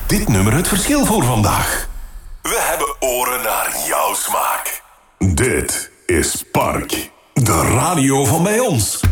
dit nummer het verschil voor vandaag? We hebben oren naar jouw smaak. Dit is Park, de radio van bij ons.